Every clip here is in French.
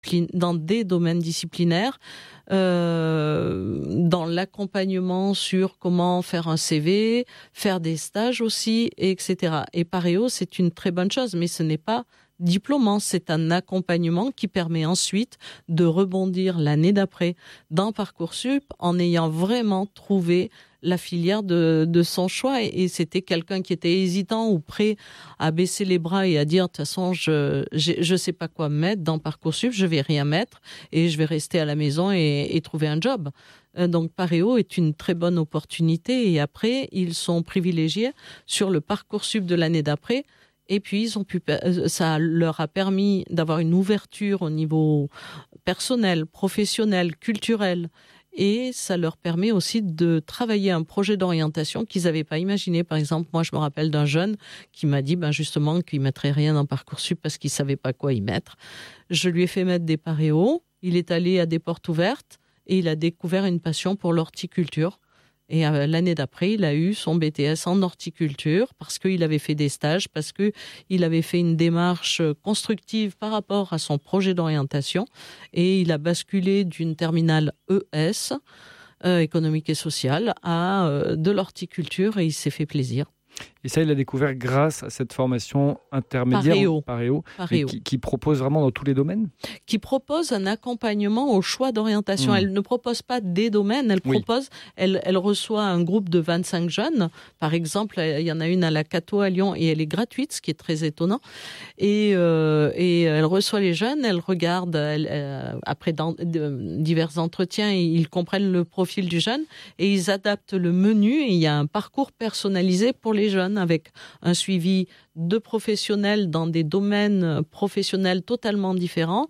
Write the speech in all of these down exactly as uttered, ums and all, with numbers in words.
disciplines, dans des domaines disciplinaires, euh, dans l'accompagnement sur comment faire un C V, faire des stages aussi, et cetera. Et Paréo, c'est une très bonne chose, mais ce n'est pas diplômant, c'est un accompagnement qui permet ensuite de rebondir l'année d'après dans Parcoursup en ayant vraiment trouvé la filière de, de son choix. Et, et c'était quelqu'un qui était hésitant ou prêt à baisser les bras et à dire, de toute façon, je je sais pas quoi mettre dans Parcoursup, je vais rien mettre et je vais rester à la maison et, et trouver un job. Donc Paréo est une très bonne opportunité et après, ils sont privilégiés sur le Parcoursup de l'année d'après. Et puis, ils ont pu, ça leur a permis d'avoir une ouverture au niveau personnel, professionnel, culturel. Et ça leur permet aussi de travailler un projet d'orientation qu'ils n'avaient pas imaginé. Par exemple, moi, je me rappelle d'un jeune qui m'a dit ben justement qu'il ne mettrait rien dans Parcoursup parce qu'il ne savait pas quoi y mettre. Je lui ai fait mettre des Paréo. Il est allé à des portes ouvertes et il a découvert une passion pour l'horticulture. Et l'année d'après, il a eu son B T S en horticulture parce qu'il avait fait des stages, parce qu'il avait fait une démarche constructive par rapport à son projet d'orientation. Et il a basculé d'une terminale E S, euh, économique et sociale, à euh, de l'horticulture et il s'est fait plaisir. Et ça, il a découvert grâce à cette formation intermédiaire Paréo, Paréo, Paréo. Qui, qui propose vraiment dans tous les domaines. Qui propose un accompagnement au choix d'orientation. Mmh. Elle ne propose pas des domaines, elle propose, oui. elle, elle reçoit un groupe de vingt-cinq jeunes. Par exemple, il y en a une à la Cato à Lyon et elle est gratuite, ce qui est très étonnant. Et, euh, et elle reçoit les jeunes, elle regarde, elle, euh, après dans, de, divers entretiens, ils comprennent le profil du jeune et ils adaptent le menu et il y a un parcours personnalisé pour les jeunes avec un suivi de professionnels dans des domaines professionnels totalement différents,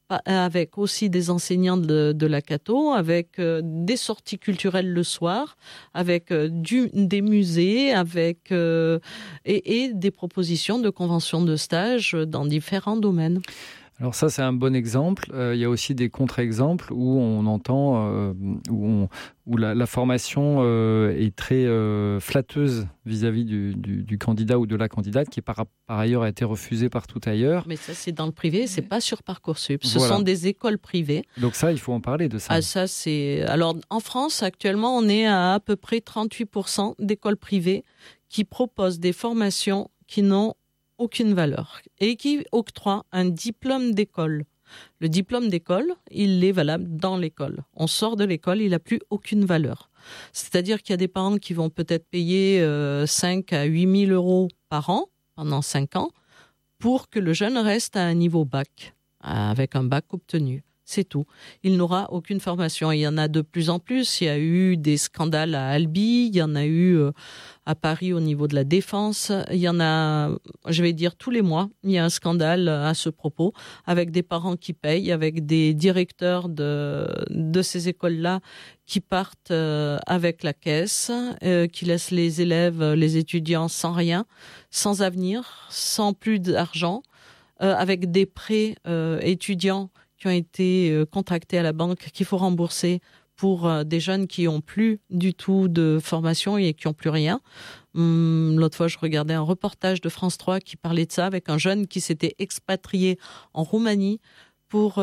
avec aussi des enseignants de, de la Cato, avec euh, des sorties culturelles le soir, avec euh, du, des musées, avec euh, et, et des propositions de conventions de stage dans différents domaines. Alors ça, c'est un bon exemple. Euh, il y a aussi des contre-exemples où on entend, euh, où, on, où la, la formation euh, est très euh, flatteuse vis-à-vis du, du, du candidat ou de la candidate qui par, par ailleurs a été refusée partout ailleurs. Mais ça, c'est dans le privé, c'est pas sur Parcoursup. Ce voilà. sont des écoles privées. Donc ça, il faut en parler de ça. Ah, ça, c'est... Alors, en France, actuellement, on est à à peu près trente-huit pour cent d'écoles privées qui proposent des formations qui n'ont aucune valeur et qui octroie un diplôme d'école. Le diplôme d'école, il est valable dans l'école. On sort de l'école, il n'a plus aucune valeur. C'est-à-dire qu'il y a des parents qui vont peut-être payer euh, cinq à huit mille euros par an pendant cinq ans pour que le jeune reste à un niveau bac, avec un bac obtenu. C'est tout. Il n'aura aucune formation. Il y en a de plus en plus. Il y a eu des scandales à Albi, il y en a eu à Paris au niveau de la défense. Il y en a, je vais dire, tous les mois, il y a un scandale à ce propos, avec des parents qui payent, avec des directeurs de, de ces écoles-là qui partent avec la caisse, qui laissent les élèves, les étudiants sans rien, sans avenir, sans plus d'argent, avec des prêts étudiants qui ont été contractés à la banque, qu'il faut rembourser pour des jeunes qui n'ont plus du tout de formation et qui n'ont plus rien. Hum, l'autre fois, je regardais un reportage de France trois qui parlait de ça, avec un jeune qui s'était expatrié en Roumanie pour,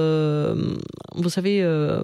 euh, vous savez, euh,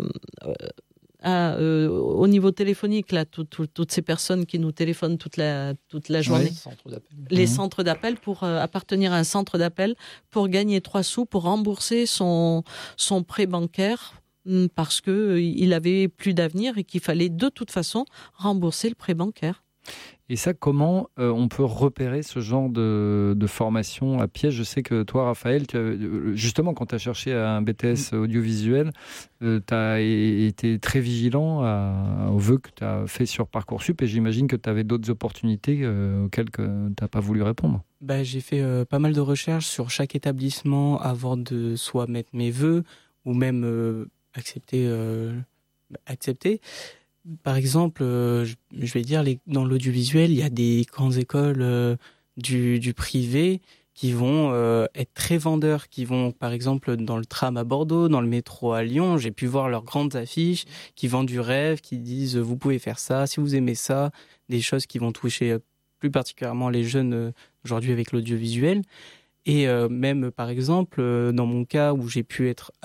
à, euh, au niveau téléphonique, là, tout, tout, toutes ces personnes qui nous téléphonent toute la, toute la journée. Ouais, centre d'appel. Les mmh. centres d'appel pour euh, appartenir à un centre d'appel pour gagner trois sous pour rembourser son, son prêt bancaire parce que euh, il avait plus d'avenir et qu'il fallait de toute façon rembourser le prêt bancaire. Et ça, comment euh, on peut repérer ce genre de, de formation à piège ? Je sais que toi, Raphaël, tu as, justement, quand tu as cherché un B T S audiovisuel, euh, tu as été très vigilant à, aux vœux que tu as fait sur Parcoursup et j'imagine que tu avais d'autres opportunités euh, auxquelles tu n'as pas voulu répondre. Bah, j'ai fait euh, pas mal de recherches sur chaque établissement avant de soit mettre mes vœux ou même euh, accepter, euh, accepter. Par exemple, euh, je vais dire, les, dans l'audiovisuel, il y a des grandes écoles euh, du, du privé qui vont euh, être très vendeurs, qui vont, par exemple, dans le tram à Bordeaux, dans le métro à Lyon, j'ai pu voir leurs grandes affiches qui vendent du rêve, qui disent « vous pouvez faire ça, si vous aimez ça », des choses qui vont toucher plus particulièrement les jeunes euh, aujourd'hui avec l'audiovisuel. Et euh, même, par exemple, euh, dans mon cas où j'ai pu être